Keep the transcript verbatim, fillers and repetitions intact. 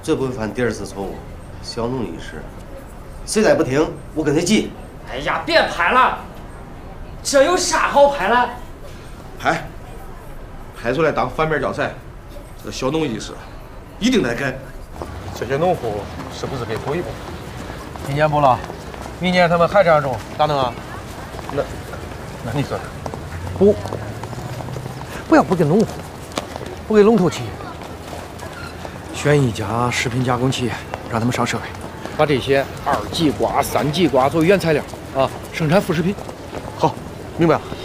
绝不会犯第二次错误。小农一时，谁再不听，我跟他急。 哎呀，别拍了，这有啥好拍了？ 拍，拍出来当反面教材。这个小农意识一定得改。 这些农户是不是该补一补？今年补了，明年他们还这样种，咋弄啊？那，那你说说，补，不要补给农户，补给龙头企业，选一家食品加工企业，让他们上社会，把这些二级瓜、三级瓜作为原材料啊，生产副食品。 好，明白了。